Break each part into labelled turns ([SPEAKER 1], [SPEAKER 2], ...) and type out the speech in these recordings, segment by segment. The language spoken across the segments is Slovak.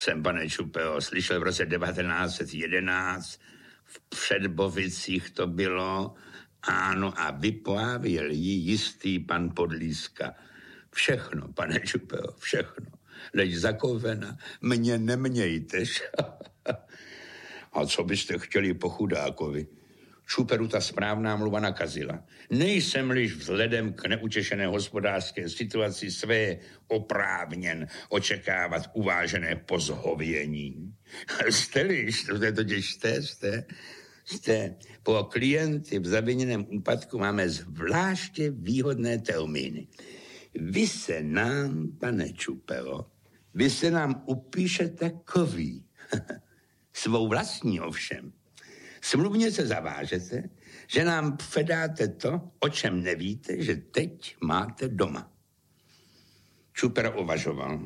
[SPEAKER 1] Jsem, pane Čupeo, slyšel v roce 1911, v Předbovicích to bylo, ano, a vyplávěl ji jistý pan Podlíska. Všechno, pane Čupeo, všechno. Leď zakovena, mě nemějteš. A co byste chtěli po chudákovi? Čuperu ta správná mluva nakazila. Nejsem-liž vzhledem k neutěšené hospodářské situaci své oprávněn očekávat uvážené pozhovění. Jste-liž, to je totiž jste. Po klienty v zaviněném úpadku máme zvláště výhodné termíny. Vy se nám, pane Čupero, vy se nám upíšete kový. Svou vlastní ovšem. Smluvně se zavážete, že nám předáte to, o čem nevíte, že teď máte doma. Čuper uvažoval.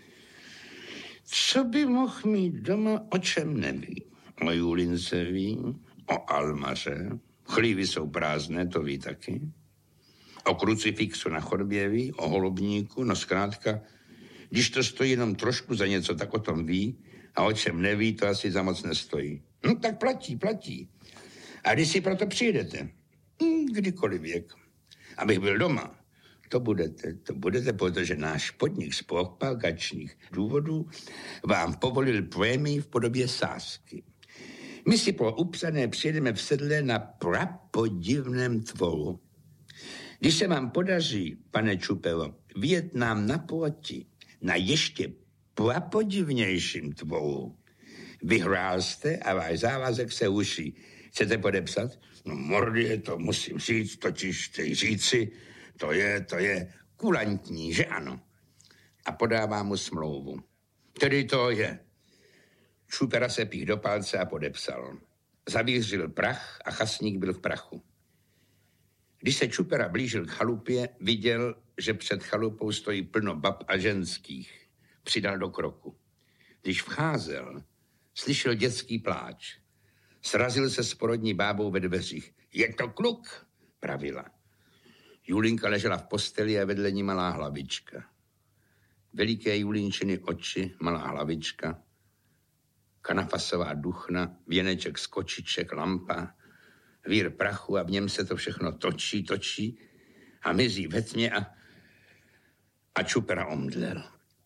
[SPEAKER 1] Co by mohl mít doma, o čem neví? O Julince ví, o Almaře, chlívy jsou prázdné, to ví taky. O krucifixu na chodbě ví, o holubníku, no zkrátka, když to stojí jenom trošku za něco, tak o tom ví, a o čem neví, to asi za moc nestojí. No tak platí. A když si proto přijdete, kdykoliv věk, abych byl doma, to budete, protože náš podnik z propagačních důvodů vám povolil prémii v podobě sázky. My si pro upsané přijedeme v sedle na prapodivném tvoru. Když se vám podaří, pane Čupelo, vyjet nám naproti na ještě prapodivnějším tvoru, vyhrál jste a váš závazek se uší. Chcete podepsat? No mordě, to musím říct, totiž chci říci, to je kulantní, že ano? A podává mu smlouvu. Tedy to je. Čupera se pích do palce a podepsal. Zavířil prach a chasník byl v prachu. Když se Čupera blížil k chalupě, viděl, že před chalupou stojí plno bab a ženských. Přidal do kroku. Když vcházel, slyšel dětský pláč. Srazil se s porodní bábou ve dveřích. Je to kluk, pravila. Julinka ležela v posteli a vedle ní malá hlavička. Veliké Julinčiny oči, malá hlavička, kanafasová duchna, věneček z kočiček, lampa, vír prachu a v něm se to všechno točí a mizí ve tmě a Čupera omdlel.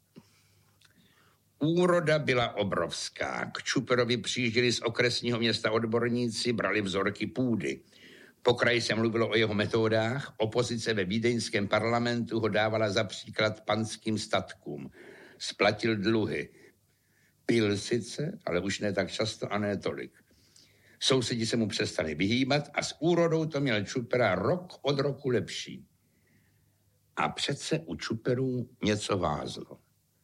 [SPEAKER 1] Úroda byla obrovská. K Čuperovi přijížděli z okresního města odborníci, brali vzorky půdy. Po kraji se mluvilo o jeho metodách, opozice ve vídeňském parlamentu ho dávala za příklad panským statkům. Splatil dluhy. Pil sice, ale už ne tak často a ne tolik. Sousedi se mu přestali vyhýbat a s úrodou to měl Čupera rok od roku lepší. A přece u Čuperů něco vázlo.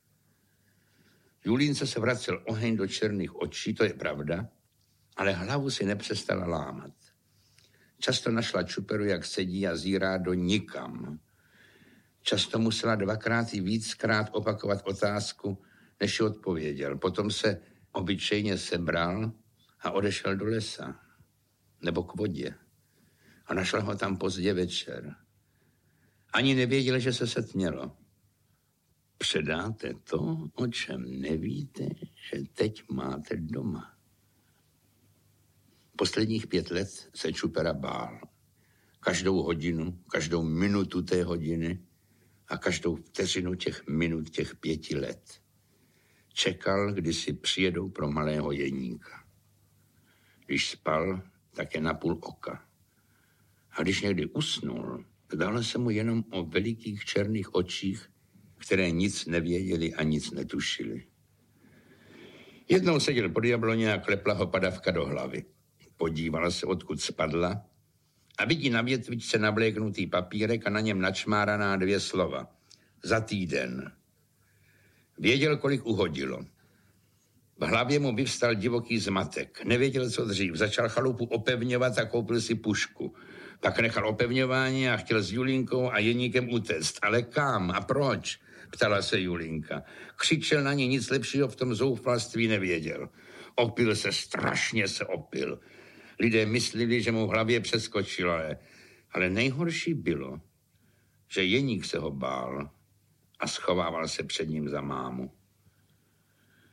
[SPEAKER 1] Julínce se vracel oheň do černých očí, to je pravda, ale hlavu si nepřestala lámat. Často našla Čuperu, jak sedí a zírá do nikam. Často musela dvakrát i víckrát opakovat otázku, než ji odpověděl. Potom se obyčejně sebral a odešel do lesa nebo k vodě. A našla ho tam pozdě večer. Ani nevěděl, že se setmělo. Předáte to, o čem nevíte, že teď máte doma. Posledních 5 let se Čupera bál. Každou hodinu, každou minutu té hodiny a každou vteřinu těch minut těch 5 let. Čekal, kdy si přijedou pro malého Jeníka. Když spal, tak je na půl oka. A když někdy usnul, zdálo se mu jenom o velikých černých očích, které nic nevěděli a nic netušili. Jednou seděl pod jabloně a klepla ho padavka do hlavy. Podívala se, odkud spadla a vidí na větvičce navléknutý papírek a na něm načmáraná 2 slova. Za týden. Věděl, kolik uhodilo. V hlavě mu vyvstal divoký zmatek. Nevěděl, co dřív. Začal chalupu opevňovat a koupil si pušku. Pak nechal opevňování a chtěl s Julinkou a Jeníkem utéct. Ale kam a proč? Ptala se Julinka. Křičel na ní, nic lepšího v tom zoufalství nevěděl. Opil se, strašně se opil. Lidé mysleli, že mu v hlavě přeskočilo, ale nejhorší bylo, že Jeník se ho bál a schovával se před ním za mámu.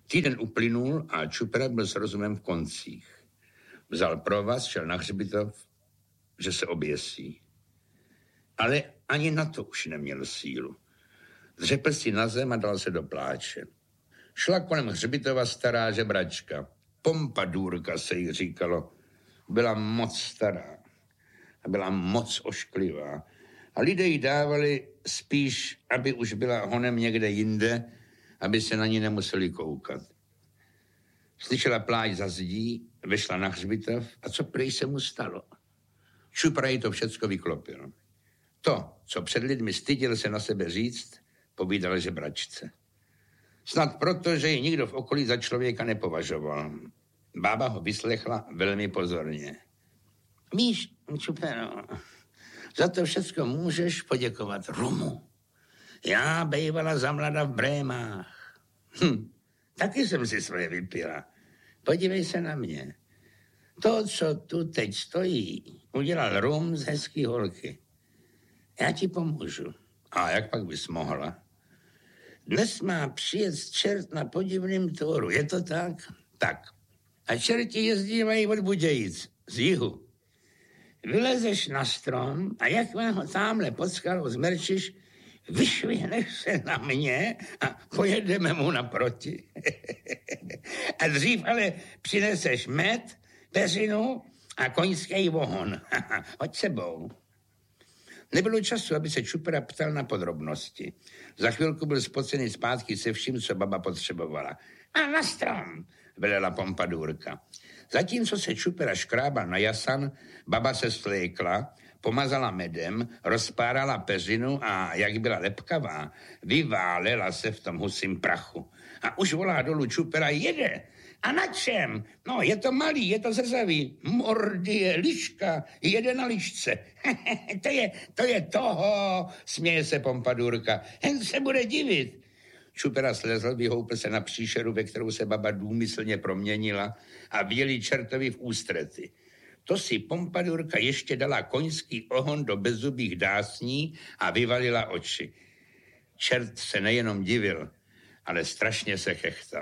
[SPEAKER 1] Týden uplynul a Čupera byl s rozumem v koncích. Vzal provaz, šel na hřbitov, že se oběsí. Ale ani na to už neměl sílu. Dřepl si na zem a dal se do pláče. Šla kolem hřbitova stará žebračka. Pompadůrka se jí říkalo. Byla moc stará a byla moc ošklivá. A lidé jí dávali spíš, aby už byla honem někde jinde, aby se na ní nemuseli koukat. Slyšela pláč za zdí, vešla na hřbitov a co prej se mu stalo? Čupra jí to všecko vyklopil. To, co před lidmi styděl se na sebe říct, povídal žebračce. Snad proto, že ji nikdo v okolí za člověka nepovažoval. Bába ho vyslechla velmi pozorně. Víš, Čupero, za to všecko můžeš poděkovat Rumu. Já bejvala za mlada v Brémách. Taky jsem si svoje vypila. Podívej se na mě. To, co tu teď stojí, udělal Rum z hezký holky. Já ti pomůžu. A jak pak bys mohla? Dnes má přijet čert na podivným tvoru. Je to tak? Tak. A čerti jezdívají od Budějic, z jihu. Vylezeš na strom a jakmile ho támhle pod skalou zmerčíš, vyšvihneš se na mě a pojedeme mu naproti. A dřív ale přineseš med, peřinu a koňský vohon. Hoď sebou. Nebylo času, aby se Čupera ptal na podrobnosti. Za chvilku byl spocený zpátky se vším, co baba potřebovala. A na strom, velela Pompadůrka. Zatímco se Čupera škrábal na jasan, baba se svlékla, pomazala medem, rozpárala peřinu a, jak byla lepkavá, vyválela se v tom husím prachu. A už volá dolů Čupera, jede. A na čem? No, je to malý, je to zrzavý. Mordie, liška, jede na lišce. to je toho, směje se Pompadůrka. Hen se bude divit. Čupera slezl, vyhoupl se na příšeru, ve kterou se baba důmyslně proměnila a vyjeli čertovi v ústrety. To si Pompadůrka ještě dala koňský ohon do bezzubých dásní a vyvalila oči. Čert se nejenom divil, ale strašně se chechtal.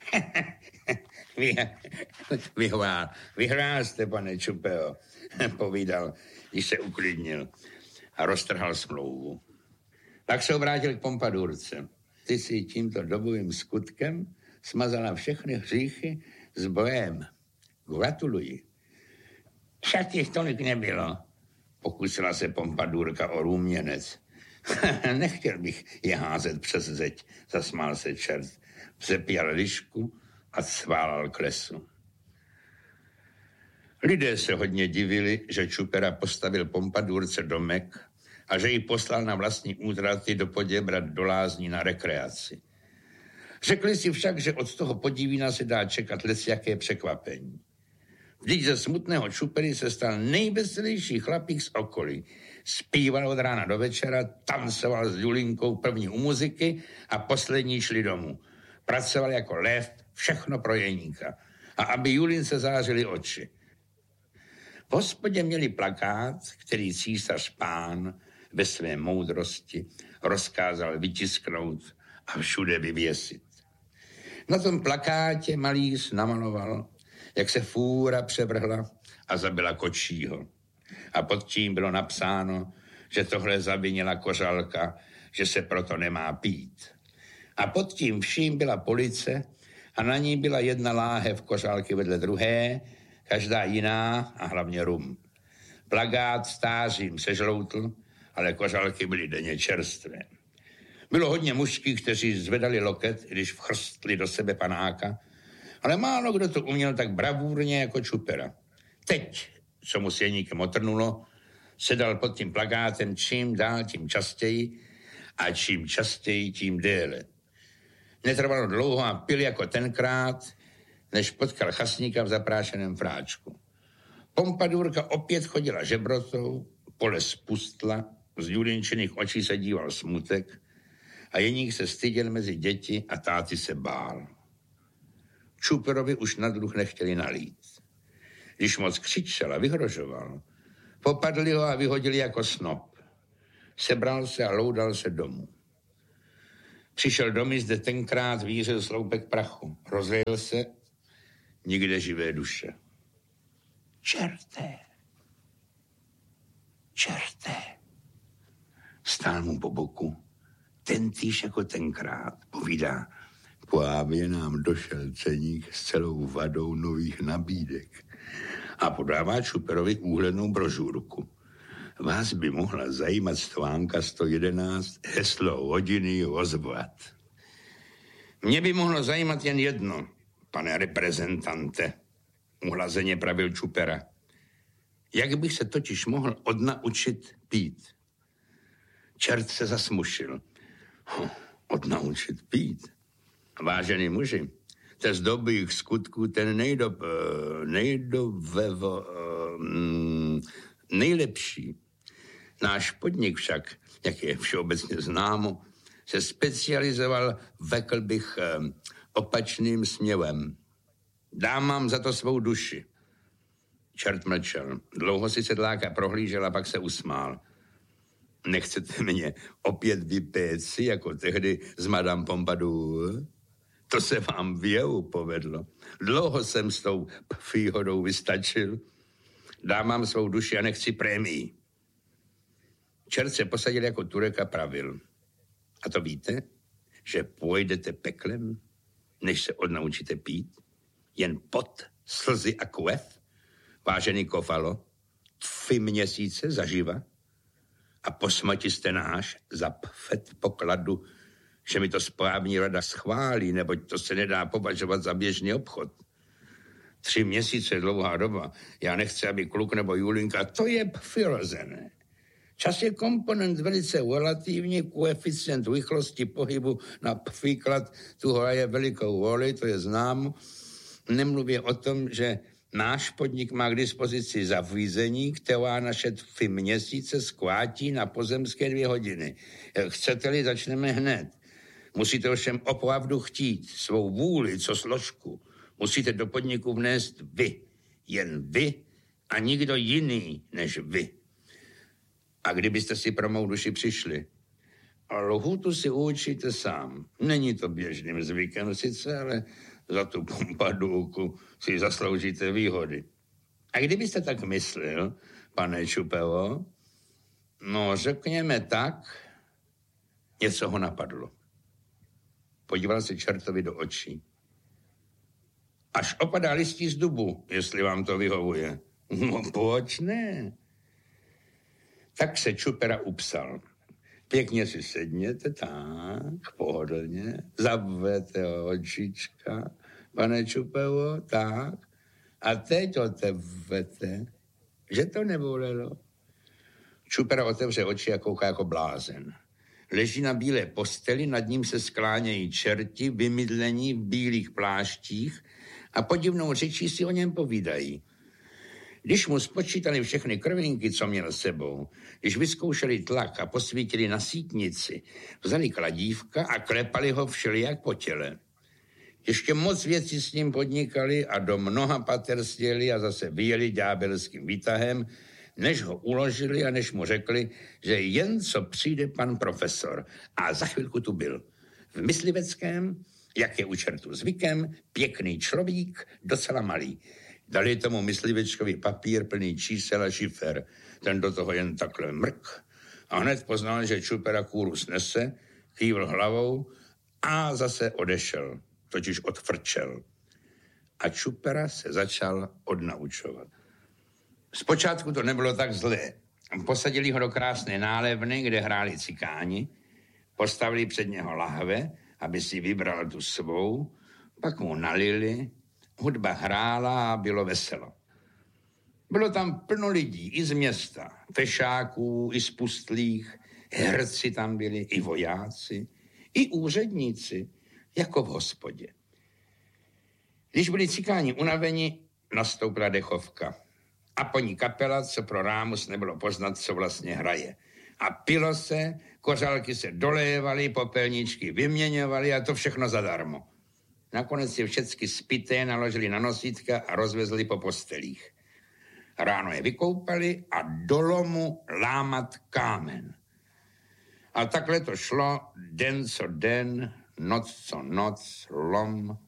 [SPEAKER 1] Vyhrál jste, pane Čupeo, povídal, když se uklidnil a roztrhal smlouvu. Pak se obrátil k Pompadůrce. Ty si tímto dobovým skutkem smazala všechny hříchy s bojem. Gratuluji. Však těch tolik nebylo, pokusila se Pompadůrka o růměnec. Nechtěl bych je házet přes zeď, zasmál se čert. Přepíjal lišku a sválal k lesu. Lidé se hodně divili, že Čupera postavil Pompadůrce domek a že ji poslal na vlastní útraty do Poděbrad do lázní na rekreaci. Řekli si však, že od toho Podivína se dá čekat lecjaké překvapení. Vždyť ze smutného Čupery se stal nejveselější chlapík z okolí. Zpíval od rána do večera, tancoval s Julinkou první u muziky a poslední šli domů. Pracoval jako lev, všechno pro Jeníka. A aby Julince zářily oči. V hospodě měli plakát, který císař pán ve své moudrosti rozkázal vytisknout a všude vyvěsit. Na tom plakátě malíř namaloval, jak se fůra převrhla a zabila kočího. A pod tím bylo napsáno, že tohle zavinila kořalka, že se proto nemá pít. A pod tím vším byla police a na ní byla jedna láhev kořálky vedle druhé, každá jiná a hlavně rum. Plakát stářím se žloutl, ale kořálky byly denně čerstvé. Bylo hodně mužských, kteří zvedali loket, když vchrstli do sebe panáka, ale málo kdo to uměl tak bravůrně jako Čupera. Teď, co mu s Jeníkem otrnulo, sedal pod tím plakátem čím dál tím častěji a čím častěji tím déle. Netrvalo dlouho a pil jako tenkrát, než potkal chasníka v zaprášeném fráčku. Pompadůrka opět chodila žebrotou, pole spustla, z Julinčiných očí se díval smutek a Jeník se styděl mezi děti a táty se bál. Čuperovi už na druh nechtěli nalít. Když moc křičel a vyhrožoval, popadli ho a vyhodili jako snop. Sebral se a loudal se domů. Přišel domů, zde tenkrát vířil sloupek prachu. Rozlejl se, nikde živé duše. Čerté. Stál mu po boku, tentýž jako tenkrát, povídá, po Ávě nám došel ceník s celou vadou nových nabídek a podává Čuperovi úhlednou brožurku. Vás by mohla zajímat stvánka 111 heslo hodiny ozvat. Mě by mohlo zajímat jen jedno, pane reprezentante, uhlazeně pravil Čupera. Jak bych se totiž mohl odnaučit pít? Čert se zasmušil. Odnaučit pít? Vážení muži, te z dobrých skutků ten nejlepší. Náš podnik však, jak je všeobecně známo, se specializoval, řekl bych, opačným směrem. Dám vám za to svou duši. Čert mlčel. Dlouho si sedláka prohlížel a pak se usmál. Nechcete mě opět vypéci, jako tehdy s Madame Pompadour? To se vám věu povedlo. Dlouho jsem s tou výhodou vystačil. Dám vám svou duši a nechci prémii. Čert se posadil jako Turek a pravil. A to víte, že pojedete peklem, než se odnaučíte pít? Jen pot, slzy a krev? Vážený Kofalo, 3 měsíce zaživa? A po smrti jste náš za předpokladu, že mi to správní rada schválí, neboť to se nedá považovat za běžný obchod. 3 měsíce je dlouhá doba. Já nechci, aby kluk nebo Julinka, to je přirozené. Čas je komponent velice relativní, koeficient rychlosti pohybu například tu hraje velikou roli, to je známo. Nemluvě o tom, že náš podnik má k dispozici zařízení, která naše 3 měsíce zkrátí na pozemské 2 hodiny. Chcete-li, začneme hned. Musíte ovšem opravdu chtít svou vůli, co složku. Musíte do podniku vnést vy. Jen vy a nikdo jiný než vy. A kdybyste si pro mou duši přišli, a lhůtu si určíte sám. Není to běžným zvykem sice, ale za tu Pompadourku si zasloužíte výhody. A kdybyste tak myslel, pane Čupero, no řekněme tak, něco ho napadlo. Podíval se čertovi do očí. Až opadá listí z dubu, jestli vám to vyhovuje. No proč ne? Tak se Čupera upsal. Pěkně si sedněte, tak, pohodlně, zavřete očička, pane Čupero, tak. A teď otevřete, že to nebolelo. Čupera otevře oči a kouká jako blázen. Leží na bílé posteli, nad ním se sklánějí čerti, vymydlení v bílých pláštích a podivnou řečí si o něm povídají. Když mu spočítali všechny krvinky, co měl sebou, když vyzkoušeli tlak a posvítili na sítnici, vzali kladívka a klepali ho všelijak po těle. Ještě moc věcí s ním podnikali a do mnoha pater sjeli a zase vyjeli ďábelským výtahem, než ho uložili a než mu řekli, že jen co přijde pan profesor. A za chvilku tu byl. V mysliveckém, jak je u čertu zvykem, pěkný človík, docela malý. Dali tomu myslivečkovi papír plný čísel a šifer. Ten do toho jen takhle mrk a hned poznal, že Čupera kůru snese, kývl hlavou a zase odešel, totiž odfrčel. A Čupera se začal odnaučovat. Zpočátku to nebylo tak zlé. Posadili ho do krásné nálevny, kde hráli cikáni, postavili před něho lahve, aby si vybral tu svou, pak mu nalili, hudba hrála a bylo veselo. Bylo tam plno lidí, i z města, fešáků, i z pustlých, herci tam byli, i vojáci, i úředníci, jako v hospodě. Když byli cikáni unaveni, nastoupila dechovka. A po ní kapela, co pro rámus nebylo poznat, co vlastně hraje. A pilo se, kořálky se dolévaly, popelníčky vyměňovaly a to všechno zadarmo. Nakonec si všecky spité naložili na nosítka a rozvezli po postelích. Ráno je vykoupali a do lomu lámat kámen. A takhle to šlo den co den, noc co noc, lom,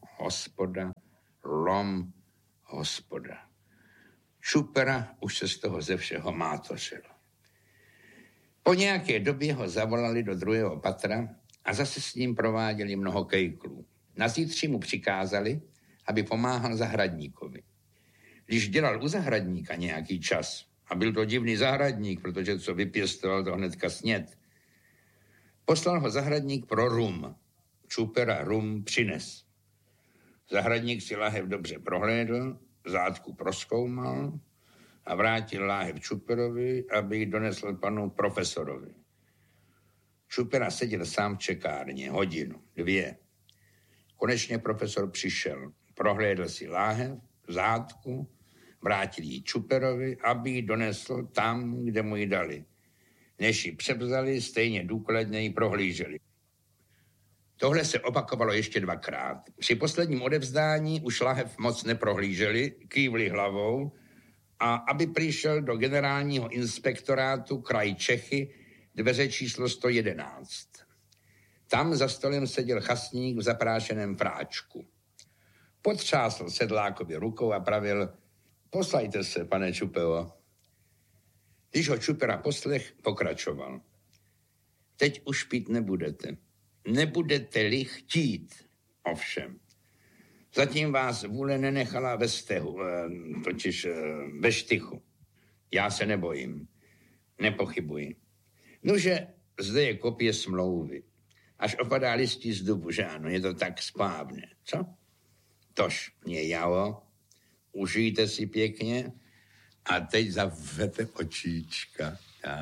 [SPEAKER 1] hospoda. Čupera už se z toho ze všeho mátořil. Po nějaké době ho zavolali do 2. patra a zase s ním prováděli mnoho kejklů. Na zítří mu přikázali, aby pomáhal zahradníkovi. Když dělal u zahradníka nějaký čas, a byl to divný zahradník, protože co vypěstoval, to hnedka snět, poslal ho zahradník pro rum. Čupera rum přines. Zahradník si láhev dobře prohlédl, zátku prozkoumal a vrátil láhev Čuperovi, aby ji donesl panu profesorovi. Čupera seděl sám v čekárně, 1, 2 hodiny. Konečně profesor přišel, prohlédl si láhev, zátku, vrátil ji Čuperovi, aby ji donesl tam, kde mu ji dali. Než ji převzali, stejně důkladně ji prohlíželi. Tohle se opakovalo ještě 2krát. Při posledním odevzdání už láhev moc neprohlíželi, kývli hlavou a aby přišel do generálního inspektorátu kraj Čechy, dveře číslo 111. Tam za stolem seděl chasník v zaprášeném fráčku. Potřásl sedlákovi rukou a pravil: poslajte se, pane Čupeo. Když ho Čupera poslech, pokračoval: teď už pít nebudete. Nebudete-li chtít, ovšem. Zatím vás vůle nenechala ve stehu, totiž ve štychu. Já se nebojím, nepochybuji. Nože zde je kopie smlouvy. Až opadá listí z dubu, že ano, je to tak správně, co? Tož mě jalo, užijte si pěkně a teď zavřete očíčka, tak?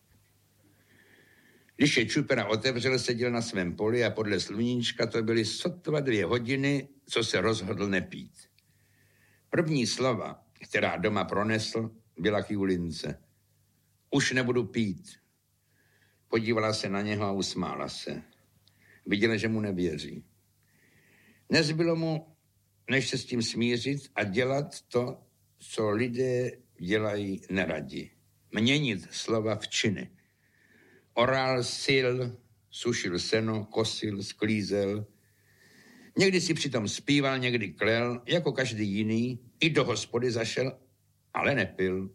[SPEAKER 1] Když je Čupera otevřel, seděl na svém poli a podle sluníčka to byly sotva 2 hodiny, co se rozhodl nepít. První slova, která doma pronesl, byla k Julince. Už nebudu pít. Podívala se na něho a usmála se. Viděla, že mu nevěří. Nezbylo mu, než se s tím smířit a dělat to, co lidé dělají neradi. Měnit slova v činy. Oral sil, sušil seno, kosil, sklízel. Někdy si přitom zpíval, někdy klel, jako každý jiný. I do hospody zašel, ale nepil.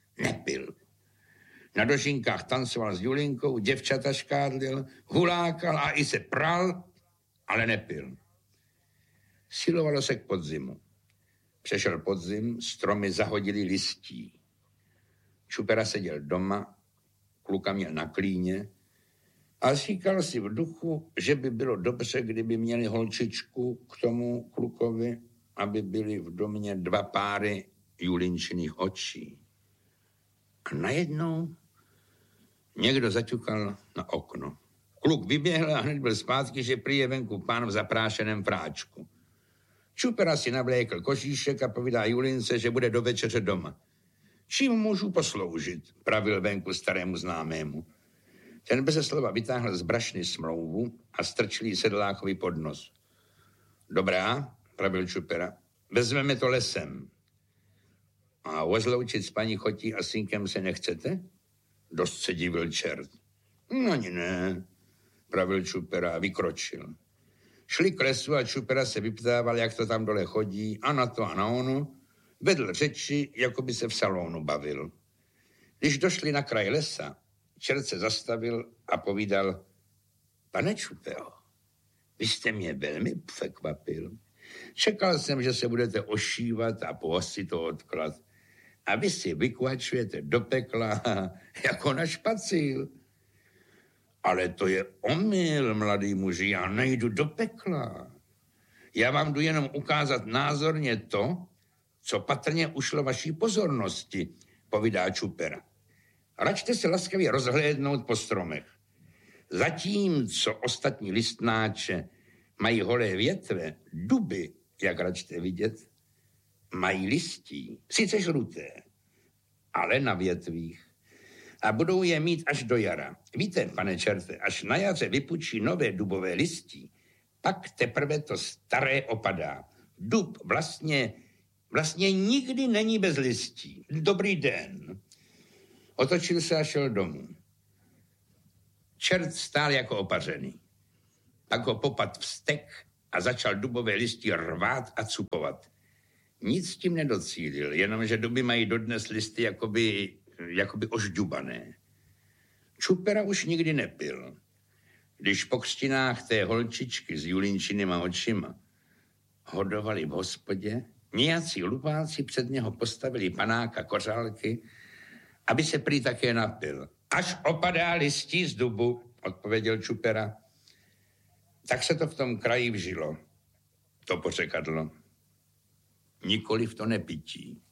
[SPEAKER 1] Na dožinkách tancoval s Julinkou, děvčata škádlil, hulákal a i se pral, ale nepil. Silovalo se k podzimu. Přešel podzim, stromy zahodili listí. Čupera seděl doma, kluka měl na klíně a říkal si v duchu, že by bylo dobře, kdyby měli holčičku k tomu klukovi, aby byly v domě 2 páry Julinčiných očí. A najednou někdo zaťukal na okno. Kluk vyběhl a hned byl zpátky, že prý je venku pán v zaprášeném fráčku. Čupera si navlékl kožíšek a povídá Julince, že bude do večeře doma. Čím můžu posloužit, pravil venku starému známému. Ten beze slova vytáhl z brašny smlouvu a strčil jí sedlákovi pod nos. Dobrá, pravil Čupera, vezmeme to lesem. A ozloučit s paní Chotí a synkem se nechcete? Dost se divil čert. No ani ne, pravil Čupera a vykročil. Šli k lesu a Čupera se vyptával, jak to tam dole chodí, a na to a na ono. Vedl řeči, jako by se v salonu bavil. Když došli na kraj lesa, čert se zastavil a povídal: pane Čupeo, vy jste mě velmi překvapil. Čekal jsem, že se budete ošívat a pohosit to odklad. A vy si vykvačujete do pekla jako na špacíl. Ale to je omyl, mladý muži, já nejdu do pekla. Já vám jdu jenom ukázat názorně to, co patrně ušlo vaší pozornosti, povídá Čupera. Račte se laskavě rozhlédnout po stromech. Zatímco ostatní listnáče mají holé větve, duby, jak račte vidět, mají listí, sice žluté, ale na větvích. A budou je mít až do jara. Víte, pane čerte, až na jaře vypučí nové dubové listí, pak teprve to staré opadá. Dub vlastně nikdy není bez listí. Dobrý den. Otočil se a šel domů. Čert stál jako opařený. Pak ho popad vztek a začal dubové listy rvát a cupovat. Nic s tím nedocílil, jenomže duby mají dodnes listy jakoby ožďubané. Čupera už nikdy nepil. Když po křtinách té holčičky s Julinčinýma očima hodovali v hospodě, nějací lupáci před něho postavili panáka kořálky, aby se prý také napil. Až opadá listí z dubu, odpověděl Čupera. Tak se to v tom kraji vžilo, to pořekadlo. Nikoliv to nepití.